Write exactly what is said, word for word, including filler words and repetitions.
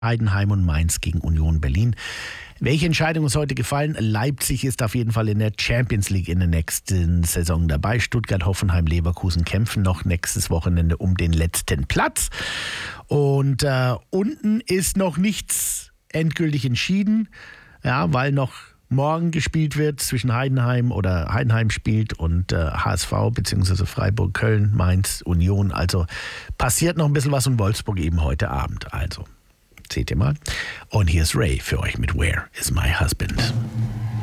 Heidenheim und Mainz gegen Union Berlin. Welche Entscheidung ist heute gefallen? Leipzig ist auf jeden Fall in der Champions League in der nächsten Saison dabei. Stuttgart, Hoffenheim, Leverkusen kämpfen noch nächstes Wochenende um den letzten Platz. Und äh, unten ist noch nichts endgültig entschieden, ja, weil noch morgen gespielt wird zwischen Heidenheim oder Heidenheim spielt und äh, H S V bzw. Freiburg, Köln, Mainz, Union. Also passiert noch ein bisschen was in Wolfsburg eben heute Abend. Also seht ihr mal. Und hier ist Ray für euch mit Where is my husband?